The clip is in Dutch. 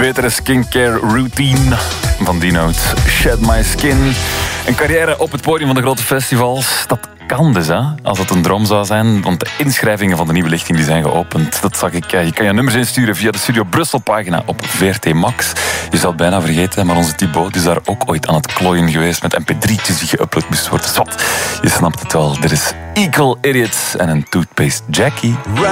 betere skincare routine van die noot. Shed My Skin. Een carrière op het podium van de grote festivals, dat kan dus, hè, als het een droom zou zijn. Want de inschrijvingen van de nieuwe lichting die zijn geopend. Dat zag ik. Je kan je nummers insturen via de Studio Brussel pagina op VRT Max. Je zou het bijna vergeten, maar onze Thibaut is daar ook ooit aan het klooien geweest met mp3'tjes die geüpload moesten worden. Zwat, je snapt het wel. Er is Equal Idiots en een Toothpaste Jackie.